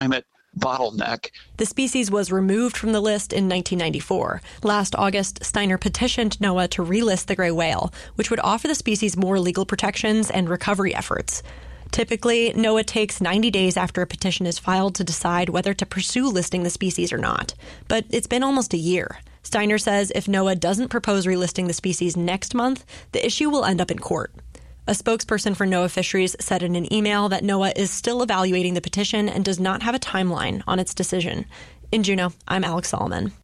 climate bottleneck. The species was removed from the list in 1994. Last August, Steiner petitioned NOAA to relist the gray whale, which would offer the species more legal protections and recovery efforts. Typically, NOAA takes 90 days after a petition is filed to decide whether to pursue listing the species or not. But it's been almost a year. Steiner says if NOAA doesn't propose relisting the species next month, the issue will end up in court. A spokesperson for NOAA Fisheries said in an email that NOAA is still evaluating the petition and does not have a timeline on its decision. In Juneau, I'm Alex Solomon.